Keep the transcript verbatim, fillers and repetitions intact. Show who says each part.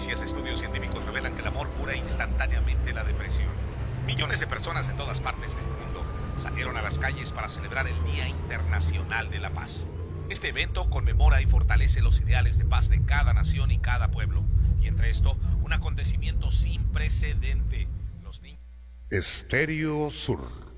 Speaker 1: noticias, estudios científicos revelan que el amor cura instantáneamente la depresión. Millones de personas de todas partes del mundo salieron a las calles para celebrar el Día Internacional de la Paz. Este evento conmemora y fortalece los ideales de paz de cada nación y cada pueblo. Y entre esto, un acontecimiento sin precedente. Los niños...
Speaker 2: Estéreo Sur.